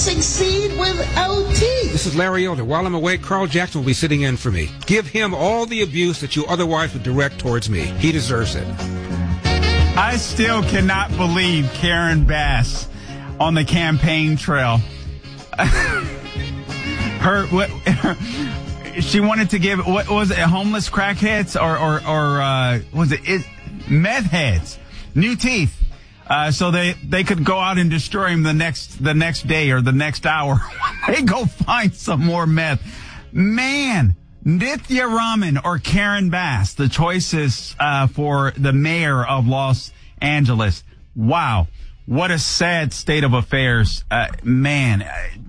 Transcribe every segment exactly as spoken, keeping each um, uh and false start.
Succeed with O T. This is Larry Elder. While I'm away, Carl Jackson will be sitting in for me. Give him all the abuse that you otherwise would direct towards me. He deserves it. I still cannot believe Karen Bass on the campaign trail. Her, what, she wanted to give, what was it, homeless crackheads or, or, or, uh, was it, it meth heads, new teeth. Uh, so they, they could go out and destroy him the next, the next day or the next hour. They go find some more meth. Man, Nithya Raman or Karen Bass, the choices, uh, for the mayor of Los Angeles. Wow. What a sad state of affairs. Uh, man.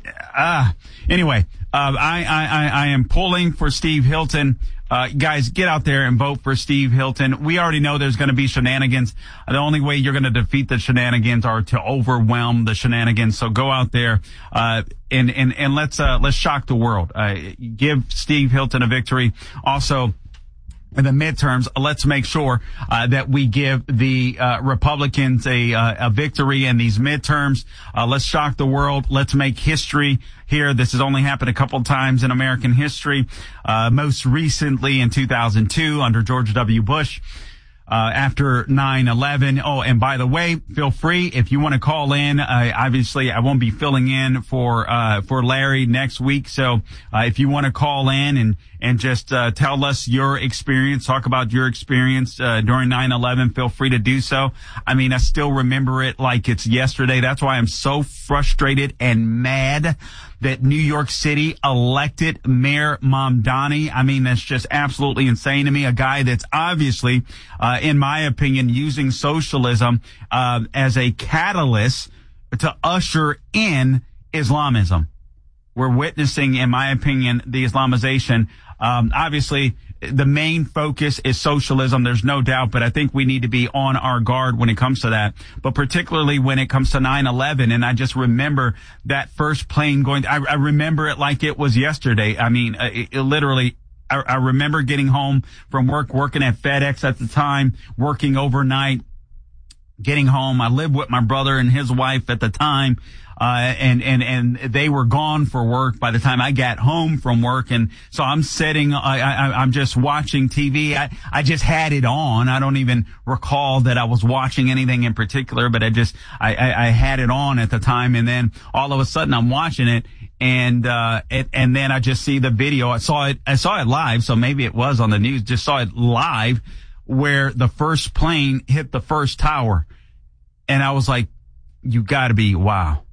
Uh, anyway, uh, I, I, I am pulling for Steve Hilton. Uh, guys, get out there and vote for Steve Hilton. We already know there's going to be shenanigans. The only way you're going to defeat the shenanigans are to overwhelm the shenanigans. So go out there, uh, and, and, and let's, uh, let's shock the world. Uh, give Steve Hilton a victory. Also, in the midterms, let's make sure uh, that we give the uh, Republicans a, uh, a victory in these midterms. Uh, let's shock the world. Let's make history here. This has only happened a couple times in American history. Uh, most recently in two thousand two under George W. Bush. Uh, after nine eleven. Oh, and by the way, feel free if you want to call in. Uh, obviously, I won't be filling in for uh, for Larry next week. So uh, if you want to call in and and just uh, tell us your experience, talk about your experience uh, during nine eleven, feel free to do so. I mean, I still remember it like it's yesterday. That's why I'm so frustrated and mad that New York City elected Mayor Mamdani. I mean, that's just absolutely insane to me. A guy that's obviously, uh, in my opinion, using socialism uh, as a catalyst to usher in Islamism. We're witnessing, in my opinion, the Islamization. Um, obviously, the main focus is socialism. There's no doubt, but I think we need to be on our guard when it comes to that. But particularly when it comes to nine eleven, and I just remember that first plane going, I, I remember it like it was yesterday. I mean, it, it literally, I, I remember getting home from work, working at FedEx at the time, working overnight, getting home. I lived with my brother and his wife at the time. Uh, and, and, and they were gone for work by the time I got home from work. And so I'm sitting, I, I, I'm just watching T V. I, I just had it on. I don't even recall that I was watching anything in particular, but I just, I, I, I had it on at the time. And then all of a sudden I'm watching it. And, uh, it, and then I just see the video. I saw it, I saw it live. So maybe it was on the news, just saw it live where the first plane hit the first tower. And I was like, you gotta be, wow.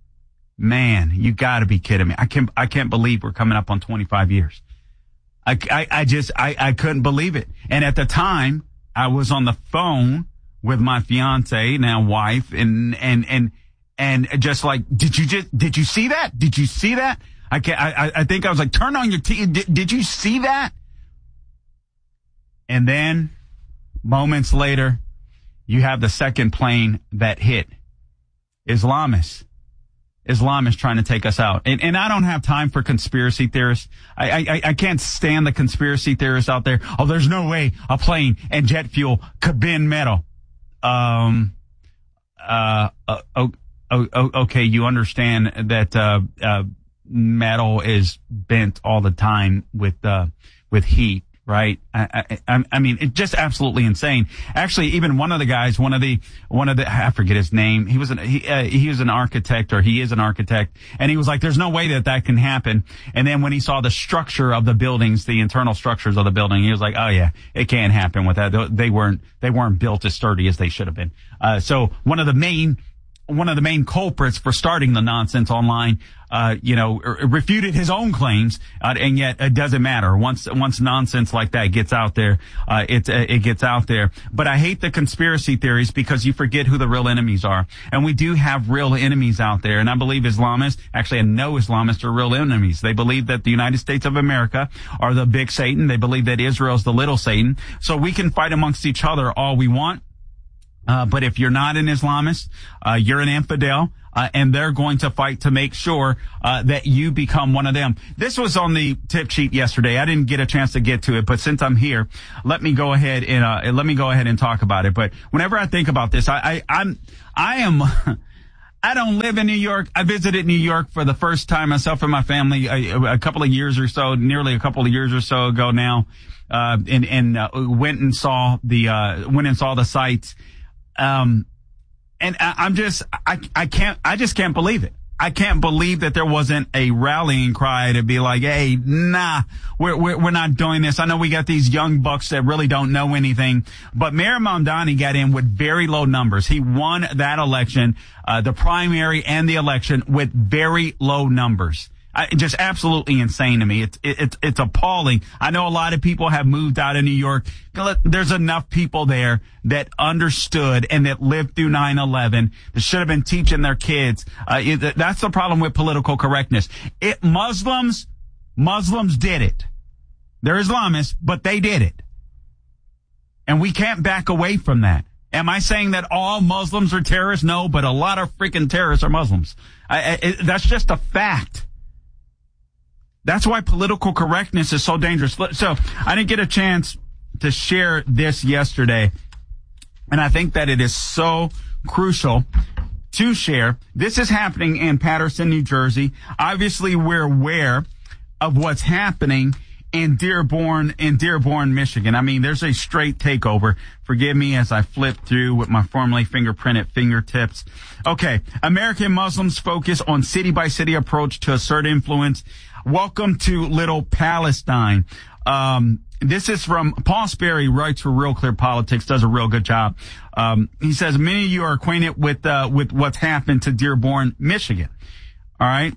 Man, you got to be kidding me. I can't, I can't believe we're coming up on twenty-five years. I, I, I just, I, I couldn't believe it. And at the time, I was on the phone with my fiance, now wife, and, and, and, and just like, did you just, did you see that? Did you see that? I can't, I, I think I was like, turn on your T V. Did, did you see that? And then moments later, you have the second plane that hit. Islamists. Islamists trying to take us out. And, and I don't have time for conspiracy theorists. I, I, I can't stand the conspiracy theorists out there. Oh, there's no way a plane and jet fuel could bend metal. Um, uh, uh oh, oh, okay. You understand that, uh, uh, metal is bent all the time with, uh, with heat. Right. I, I, I mean, it's just absolutely insane. Actually, even one of the guys, one of the, one of the, I forget his name. He was an, he, uh, he was an architect or he is an architect. And he was like, there's no way that that can happen. And then when he saw the structure of the buildings, the internal structures of the building, he was like, oh yeah, it can't happen with that. They weren't, they weren't built as sturdy as they should have been. Uh, so one of the main, one of the main culprits for starting the nonsense online, uh, you know, r- refuted his own claims, uh, and yet it doesn't matter. Once, once nonsense like that gets out there, uh, it, uh, it gets out there. But I hate the conspiracy theories because you forget who the real enemies are. And we do have real enemies out there. And I believe Islamists, actually I know Islamists are real enemies. They believe that the United States of America are the big Satan. They believe that Israel's the little Satan. So we can fight amongst each other all we want. Uh, but if you're not an Islamist, uh, you're an infidel, uh, and they're going to fight to make sure, uh, that you become one of them. This was on the tip sheet yesterday. I didn't get a chance to get to it, but since I'm here, let me go ahead and, uh, let me go ahead and talk about it. But whenever I think about this, I, I, I'm, I am, I don't live in New York. I visited New York for the first time myself and my family a, a couple of years or so, nearly a couple of years or so ago now, uh, and, and uh, went and saw the, uh, went and saw the sights. Um, and I, I'm just, I, I can't, I just can't believe it. I can't believe that there wasn't a rallying cry to be like, hey, nah, we're, we're, we're not doing this. I know we got these young bucks that really don't know anything, but Mayor Mamdani got in with very low numbers. He won that election, uh, the primary and the election with very low numbers. I, just absolutely insane to me. It's, it, it's, it's appalling. I know a lot of people have moved out of New York. There's enough people there that understood and that lived through nine eleven that should have been teaching their kids. Uh, it, that's the problem with political correctness. It, Muslims, Muslims did it. They're Islamists, but they did it. And we can't back away from that. Am I saying that all Muslims are terrorists? No, but a lot of freaking terrorists are Muslims. I, I, it, that's just a fact. That's why political correctness is so dangerous. So I didn't get a chance to share this yesterday, and I think that it is so crucial to share. This is happening in Paterson, New Jersey. Obviously, we're aware of what's happening in Dearborn, in Dearborn, Michigan. I mean, there's a straight takeover. Forgive me as I flip through with my formerly fingerprinted fingertips. Okay. American Muslims focus on city-by-city approach to assert influence. Welcome to Little Palestine. Um, this is from Paul Sperry, writes for Real Clear Politics, does a real good job. Um, he says, many of you are acquainted with, uh, with what's happened to Dearborn, Michigan. All right.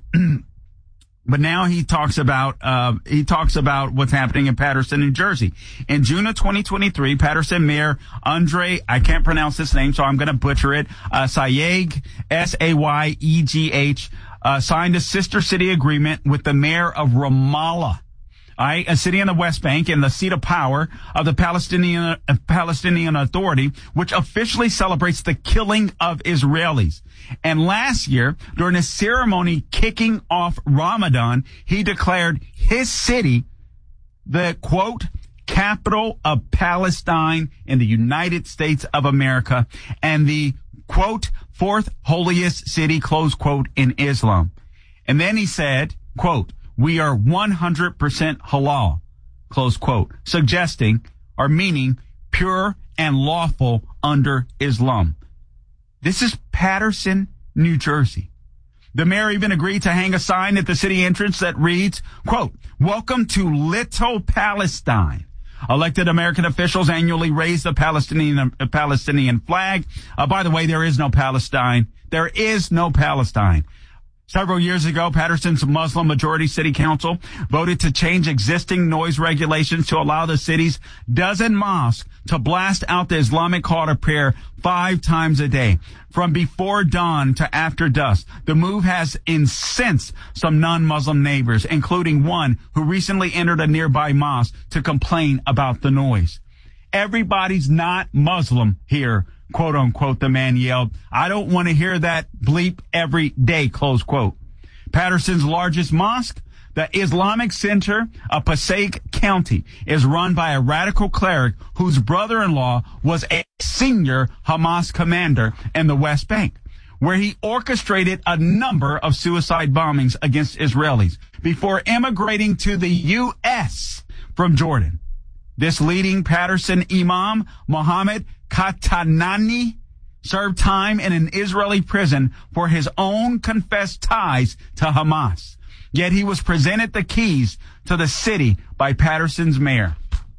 But now he talks about, uh, he talks about what's happening in Paterson, New Jersey. In June of twenty twenty-three, Paterson Mayor Andre, I can't pronounce his name, so I'm going to butcher it, uh, Sayegh, S A Y E G H, uh, signed a sister city agreement with the mayor of Ramallah. All right, a city in the West Bank and the seat of power of the Palestinian uh, Palestinian Authority, which officially celebrates the killing of Israelis. And last year, during a ceremony kicking off Ramadan, he declared his city the, quote, capital of Palestine in the United States of America and the, quote, fourth holiest city, close quote, in Islam. And then he said, quote, we are one hundred percent halal, close quote, suggesting or meaning pure and lawful under Islam. This is Paterson, New Jersey. The mayor even agreed to hang a sign at the city entrance that reads, quote, welcome to Little Palestine. Elected American officials annually raise the Palestinian uh, Palestinian flag. Uh, by the way, there is no Palestine. There is no Palestine. Several years ago, Paterson's Muslim majority city council voted to change existing noise regulations to allow the city's dozen mosques to blast out the Islamic call to prayer five times a day, from before dawn to after dusk. The move has incensed some non-Muslim neighbors, including one who recently entered a nearby mosque to complain about the noise. Everybody's not Muslim here, quote unquote, the man yelled. I don't want to hear that bleep every day, close quote. Paterson's largest mosque, the Islamic Center of Passaic County, is run by a radical cleric whose brother-in-law was a senior Hamas commander in the West Bank, where he orchestrated a number of suicide bombings against Israelis before immigrating to the U S from Jordan. This leading Paterson imam, Mohammed Katanani, served time in an Israeli prison for his own confessed ties to Hamas. Yet he was presented the keys to the city by Paterson's mayor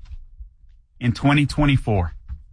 in twenty twenty-four.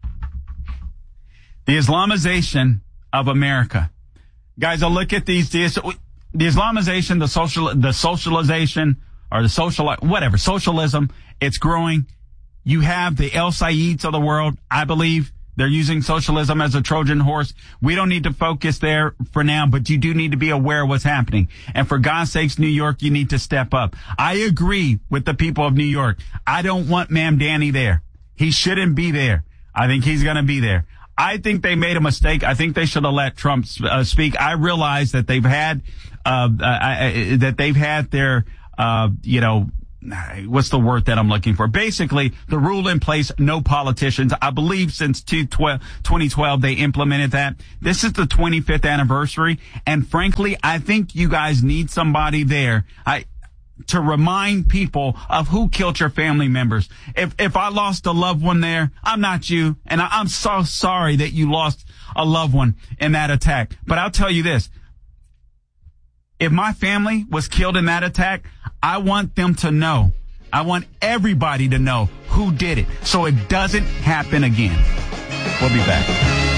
The Islamization of America. Guys, I look at these, the Islamization, the social, the socialization, or the social, whatever, socialism, it's growing. You have the El Sayeds of the world, I believe. They're using socialism as a Trojan horse. We don't need to focus there for now, but you do need to be aware of what's happening. And for God's sakes, New York, you need to step up. I agree with the people of New York. I don't want Mamdani there. He shouldn't be there. I think he's going to be there. I think they made a mistake. I think they should have let Trump uh, speak. I realize that they've had, uh, uh, that they've had their, uh, you know, what's the word that I'm looking for? Basically, the rule in place, no politicians. I believe since twenty twelve they implemented that. This is the twenty-fifth anniversary, and frankly, I think you guys need somebody there. I. to remind people of who killed your family members. If if I lost a loved one there, I'm not you, and I, I'm so sorry that you lost a loved one in that attack. But I'll tell you this. If my family was killed in that attack, I want them to know. I want everybody to know who did it so it doesn't happen again. We'll be back.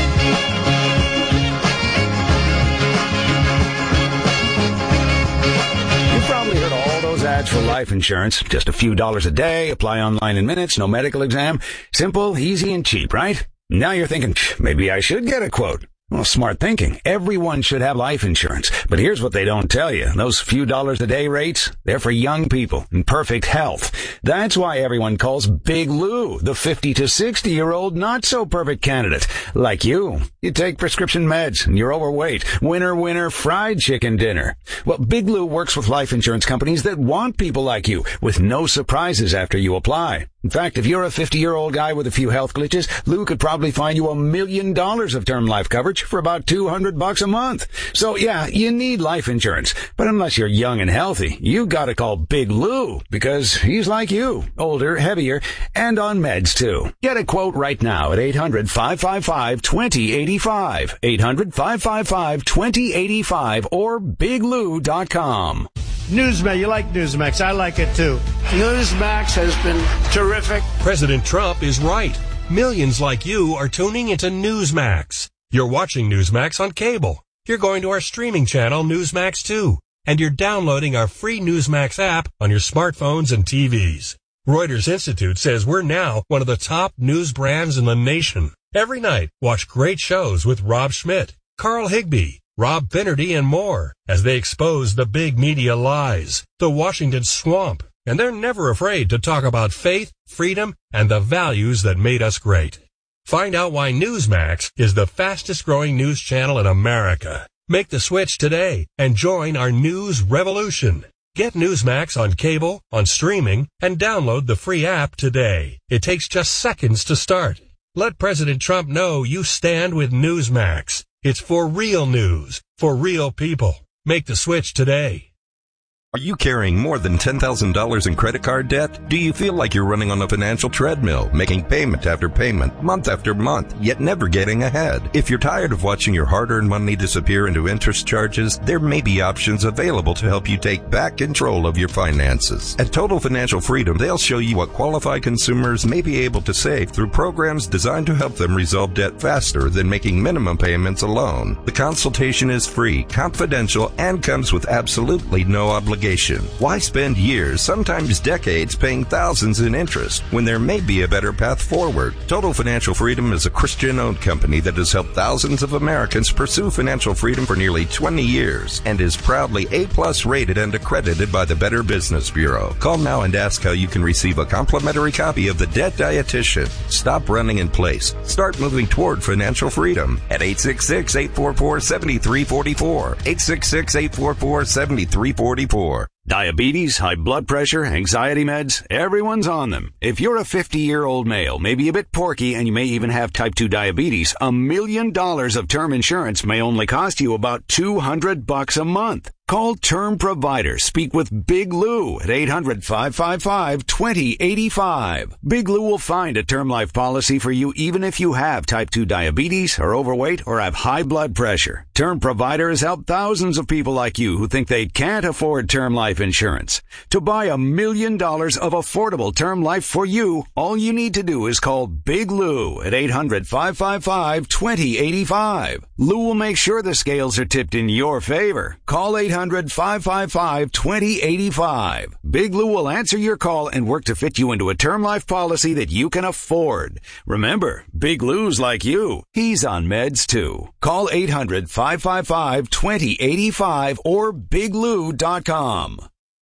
Probably heard all those ads for life insurance. Just a few dollars a day, apply online in minutes, no medical exam. Simple, easy, and cheap, right? Now you're thinking, maybe I should get a quote. Well, smart thinking. Everyone should have life insurance. But here's what they don't tell you. Those few dollars a day rates, they're for young people in perfect health. That's why everyone calls Big Lou the fifty to sixty year old not so perfect candidate. Like you. You take prescription meds and you're overweight. Winner, winner, fried chicken dinner. Well, Big Lou works with life insurance companies that want people like you with no surprises after you apply. In fact, if you're a fifty year old guy with a few health glitches, Lou could probably find you a million dollars of term life coverage for about two hundred bucks a month. So yeah, you need life insurance. But unless you're young and healthy, you gotta call Big Lou because he's like you. Older, heavier, and on meds too. Get a quote right now at eight hundred, five five five, two zero eight five. eight hundred, five five five, two zero eight five or big lou dot com. Newsmax, you like Newsmax. I like it too. Newsmax has been terrific. President Trump is right. Millions like you are tuning into Newsmax. You're watching Newsmax on cable. You're going to our streaming channel, Newsmax two. And you're downloading our free Newsmax app on your smartphones and T Vs. Reuters Institute says we're now one of the top news brands in the nation. Every night, watch great shows with Rob Schmidt, Carl Higbee, Rob Finnerty, and more as they expose the big media lies, the Washington swamp, and they're never afraid to talk about faith, freedom, and the values that made us great. Find out why Newsmax is the fastest growing news channel in America. Make the switch today and join our news revolution. Get Newsmax on cable, on streaming, and download the free app today. It takes just seconds to start. Let President Trump know you stand with Newsmax. It's for real news, for real people. Make the switch today. Are you carrying more than ten thousand dollars in credit card debt? Do you feel like you're running on a financial treadmill, making payment after payment, month after month, yet never getting ahead? If you're tired of watching your hard-earned money disappear into interest charges, there may be options available to help you take back control of your finances. At Total Financial Freedom, they'll show you what qualified consumers may be able to save through programs designed to help them resolve debt faster than making minimum payments alone. The consultation is free, confidential, and comes with absolutely no obligation. Why spend years, sometimes decades, paying thousands in interest when there may be a better path forward? Total Financial Freedom is a Christian-owned company that has helped thousands of Americans pursue financial freedom for nearly twenty years and is proudly A-plus rated and accredited by the Better Business Bureau. Call now and ask how you can receive a complimentary copy of The Debt Dietitian. Stop running in place. Start moving toward financial freedom at eight six six, eight four four, seven three four four. eight six six, eight four four, seven three four four. Diabetes, high blood pressure, anxiety meds, everyone's on them. If you're a fifty-year-old male, maybe a bit porky, and you may even have type two diabetes, a million dollars of term insurance may only cost you about two hundred bucks a month. Call Term Provider. Speak with Big Lou at eight hundred, five five five, two zero eight five. Big Lou will find a term life policy for you even if you have type two diabetes, are overweight, or have high blood pressure. Term Provider has helped thousands of people like you who think they can't afford term life insurance. To buy a million dollars of affordable term life for you, all you need to do is call Big Lou at eight hundred, five five five, two zero eight five. Lou will make sure the scales are tipped in your favor. Call eight hundred, five five five, two zero eight five. Big Lou will answer your call and work to fit you into a term life policy that you can afford. Remember, Big Lou's like you. He's on meds too. Call eight hundred, five five five, two zero eight five or big lou dot com.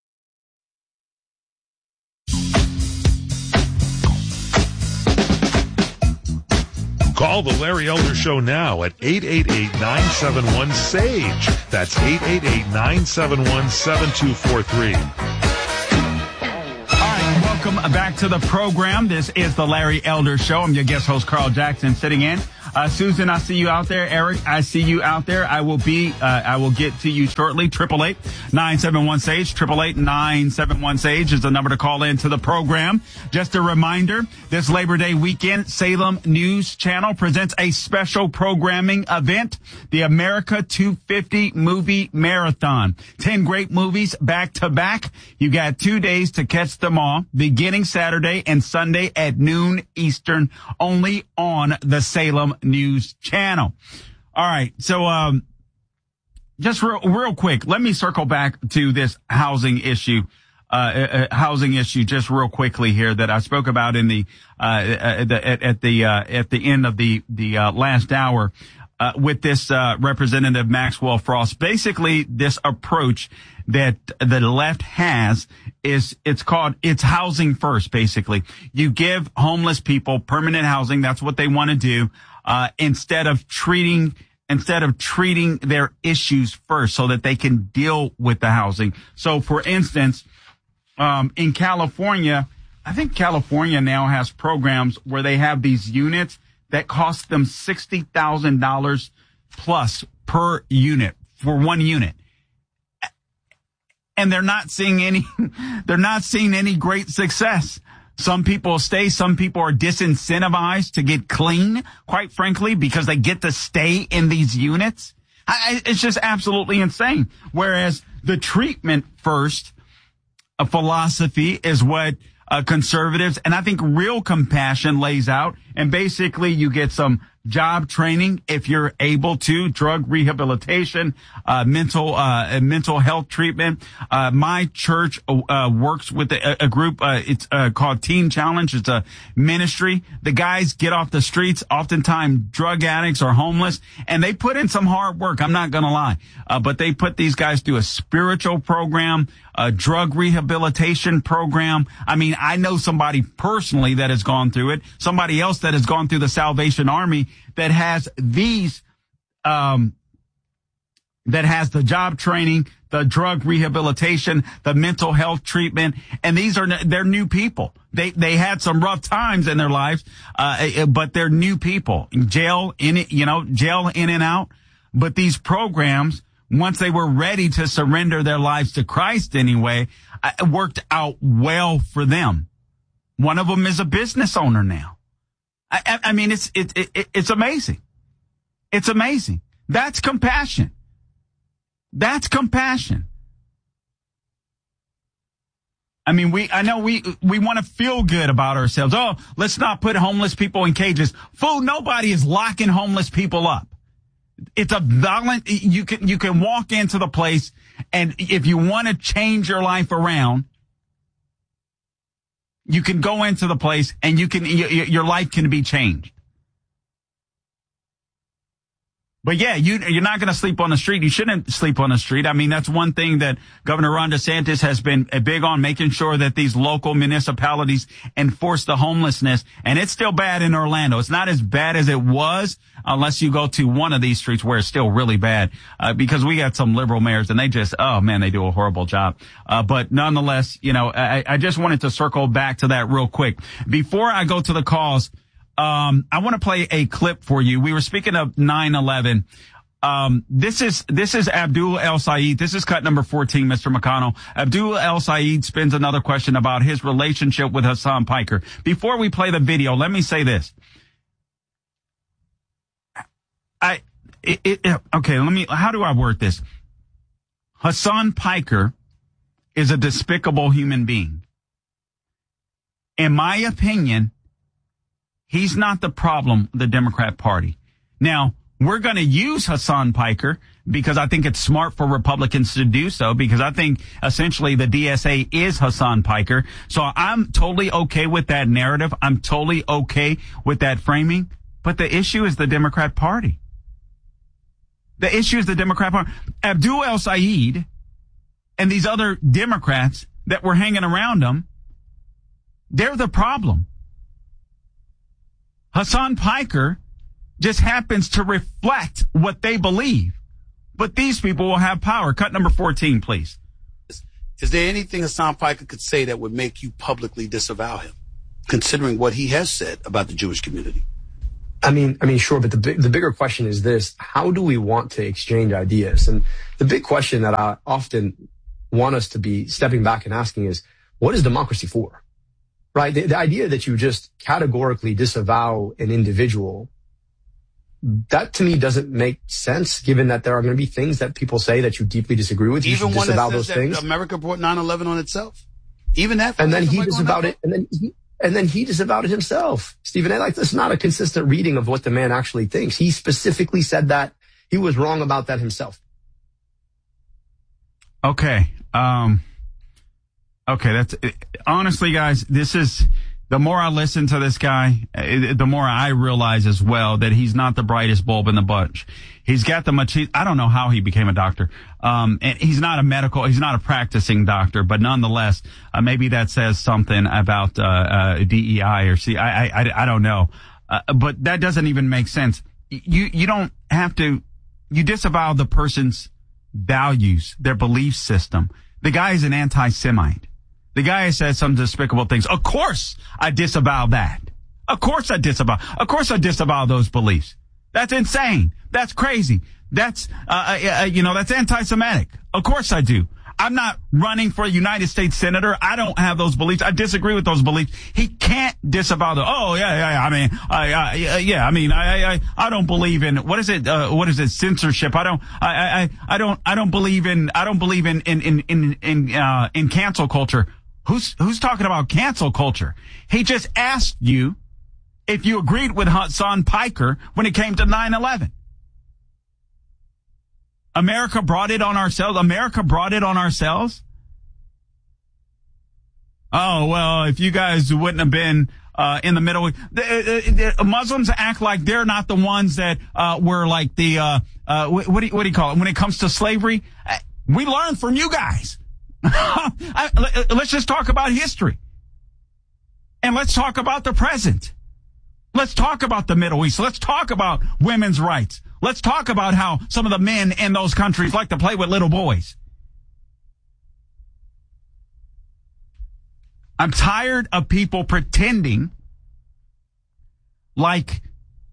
Call the Larry Elder Show now at eight eight eight, nine seven one, S A G E. That's eight eight eight, nine seven one, seven two four three. Welcome back to the program. This is the Larry Elder Show. I'm your guest host, Carl Jackson, sitting in. Uh, Susan, I see you out there. Eric, I see you out there. I will be, uh, I will get to you shortly. Triple eight nine seven one Sage. Triple eight nine seven one Sage is the number to call in to the program. Just a reminder, this Labor Day weekend, Salem News Channel presents a special programming event, the America two fifty Movie Marathon. Ten great movies back to back. You got two days to catch them all, beginning Saturday and Sunday at noon Eastern, only on the Salem News Channel. All right. So, um, just real, real quick, let me circle back to this housing issue, uh, uh housing issue just real quickly here that I spoke about in the, uh, at the, at, at the, uh, at the end of the, the, uh, last hour, uh, with this, uh, Representative Maxwell Frost. Basically, this approach that the left has is, it's called, it's housing first, basically. You give homeless people permanent housing. That's what they want to do. Uh, instead of treating, instead of treating their issues first so that they can deal with the housing. So for instance, um, in California, I think California now has programs where they have these units that cost them sixty thousand dollars plus per unit for one unit. And they're not seeing any, they're not seeing any great success. Some people stay. Some people are disincentivized to get clean, quite frankly, because they get to stay in these units. I, it's just absolutely insane. Whereas the treatment first a philosophy is what uh, conservatives and I think real compassion lays out. And basically you get some job training if you're able to, drug rehabilitation, uh, mental, uh, mental health treatment. Uh, my church, uh, works with a, a group, uh, it's, uh, called Teen Challenge. It's a ministry. The guys get off the streets, oftentimes drug addicts or homeless, and they put in some hard work. I'm not going to lie. Uh, but they put these guys through a spiritual program, a drug rehabilitation program. I mean, I know somebody personally that has gone through it, somebody else that has gone through the Salvation Army that has these, um, that has the job training, the drug rehabilitation, the mental health treatment. And these are, they're new people. They, they had some rough times in their lives, uh, but they're new people. Jail in it, you know, jail in and out. But these programs, once they were ready to surrender their lives to Christ anyway, it worked out well for them. One of them is a business owner now. I, I mean, it's, it, it, it's amazing. It's amazing. That's compassion. That's compassion. I mean, we, I know we, we want to feel good about ourselves. Oh, let's not put homeless people in cages. Fool, nobody is locking homeless people up. It's a violent, you can, you can walk into the place and if you want to change your life around, you can go into the place and you can, your life can be changed. But yeah, you, you're not going to sleep on the street. You shouldn't sleep on the street. I mean, that's one thing that Governor Ron DeSantis has been big on, making sure that these local municipalities enforce the homelessness. And it's still bad in Orlando. It's not as bad as it was unless you go to one of these streets where it's still really bad, uh, because we got some liberal mayors and they just, oh man, they do a horrible job. Uh, but nonetheless, you know, I, I just wanted to circle back to that real quick. Before I go to the calls, Um, I want to play a clip for you. We were speaking of nine eleven. Um, this is, this is Abdul El Sayed. This is cut number fourteen, Mister McConnell. Abdul El Sayed spins another question about his relationship with Hassan Piker. Before we play the video, let me say this. I, it, it, okay, let me, how do I word this? Hassan Piker is a despicable human being. In my opinion, he's not the problem with the Democrat Party. Now, we're going to use Hassan Piker because I think it's smart for Republicans to do so, because I think essentially the D S A is Hassan Piker. So I'm totally okay with that narrative. I'm totally okay with that framing. But the issue is the Democrat Party. The issue is the Democrat Party. Abdul El Sayed and these other Democrats that were hanging around him, they're the problem. Hassan Piker just happens to reflect what they believe. But these people will have power. Cut number fourteen, please. Is there anything Hassan Piker could say that would make you publicly disavow him, considering what he has said about the Jewish community? I mean, I mean, sure, but the big, the bigger question is this: how do we want to exchange ideas? And the big question that I often want us to be stepping back and asking is, what is democracy for? Right? The, the idea that you just categorically disavow an individual, that to me doesn't make sense, given that there are going to be things that people say that you deeply disagree with. You Even should one disavow that says those that things. America brought nine eleven on itself. Even that. And then he disavowed it. And then he, and then he disavowed it himself. Stephen A. Like, that's not a consistent reading of what the man actually thinks. He specifically said that he was wrong about that himself. Okay. Um, okay. That's honestly, guys, this is, the more I listen to this guy, the more I realize as well that he's not the brightest bulb in the bunch. He's got the much, I don't know how he became a doctor. Um, and he's not a medical, he's not a practicing doctor, but nonetheless, uh, maybe that says something about, uh, uh, D E I or C. I, I, I don't know. Uh, but that doesn't even make sense. You, you don't have to, you disavow the person's values, their belief system. The guy is an anti-Semite. The guy said some despicable things. Of course I disavow that. Of course I disavow. Of course I disavow those beliefs. That's insane. That's crazy. That's, uh, uh, you know, that's anti-Semitic. Of course I do. I'm not running for a United States senator. I don't have those beliefs. I disagree with those beliefs. He can't disavow the, oh, yeah, yeah, I mean, I, I, yeah, I mean, I, I, I don't believe in, what is it, uh, what is it, censorship? I don't, I, I, I don't, I don't believe in, I don't believe in, in, in, in, in, uh, in cancel culture. Who's, who's talking about cancel culture? He just asked you if you agreed with Hassan Piker when it came to nine eleven. America brought it on ourselves. America brought it on ourselves. Oh, well, if you guys wouldn't have been uh, in the middle, the, the, the Muslims act like they're not the ones that uh, were like the, uh, uh, what, what, do you, what do you call it? When it comes to slavery, we learned from you guys. I, let's just talk about history. And let's talk about the present. Let's talk about the Middle East. Let's talk about women's rights. Let's talk about how some of the men in those countries like to play with little boys. I'm tired of people pretending like,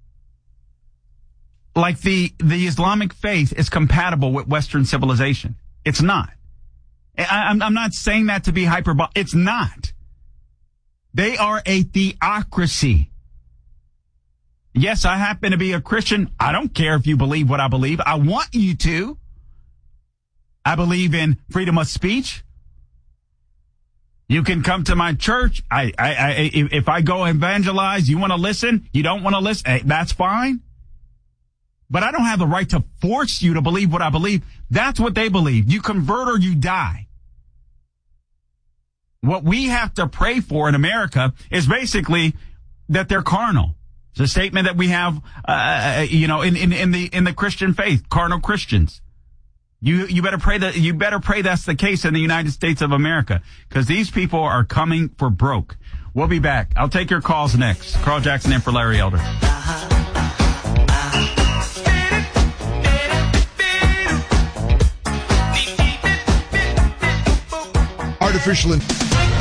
like the, the Islamic faith is compatible with Western civilization. It's not. I, I'm, I'm not saying that to be hyperbolic. It's not. They are a theocracy. Yes, I happen to be a Christian. I don't care if you believe what I believe. I want you to. I believe in freedom of speech. You can come to my church. I, I, I if I go evangelize, you want to listen? You don't want to listen? Hey, that's fine. But I don't have the right to force you to believe what I believe. That's what they believe. You convert or you die. What we have to pray for in America is basically that they're carnal. It's a statement that we have, uh, you know, in, in, in the, in the Christian faith, carnal Christians. You, you better pray that, you better pray that's the case in the United States of America, because these people are coming for broke. We'll be back. I'll take your calls next. Carl Jackson in for Larry Elder. Artificial in-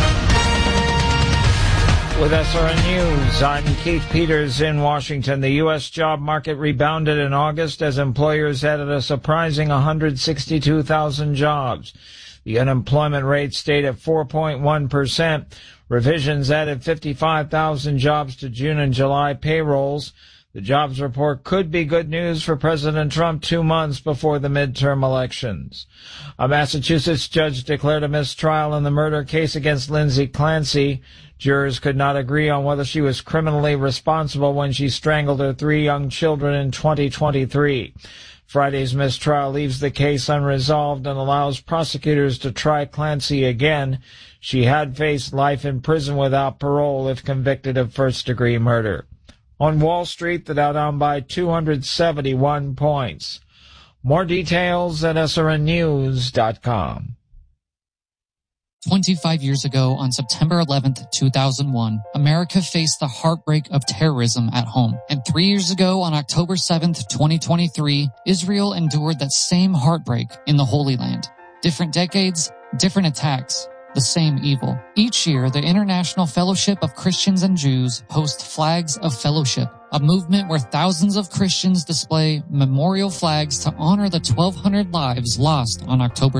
With S R N News, I'm Keith Peters in Washington. The U S job market rebounded in August as employers added a surprising one hundred sixty-two thousand jobs. The unemployment rate stayed at four point one percent. Revisions added fifty-five thousand jobs to June and July payrolls. The jobs report could be good news for President Trump two months before the midterm elections. A Massachusetts judge declared a mistrial in the murder case against Lindsay Clancy. Jurors could not agree on whether she was criminally responsible when she strangled her three young children in twenty twenty-three. Friday's mistrial leaves the case unresolved and allows prosecutors to try Clancy again. She had faced life in prison without parole if convicted of first-degree murder. On Wall Street, the Dow down by two hundred seventy-one points. More details at S R N news dot com. twenty-five years ago, on September eleventh, two thousand one, America faced the heartbreak of terrorism at home. And three years ago, on October seventh, twenty twenty-three, Israel endured that same heartbreak in the Holy Land. Different decades, different attacks, the same evil. Each year, the International Fellowship of Christians and Jews hosts Flags of Fellowship, a movement where thousands of Christians display memorial flags to honor the twelve hundred lives lost on October